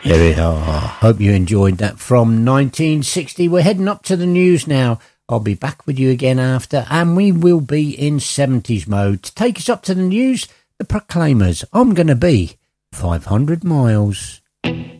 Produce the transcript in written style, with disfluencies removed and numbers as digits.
There we are. Hope you enjoyed that from 1960. We're heading up to the news now. I'll be back with you again after, and we will be in 70s mode. To take us up to the news, the Proclaimers. I'm going to be 500 miles.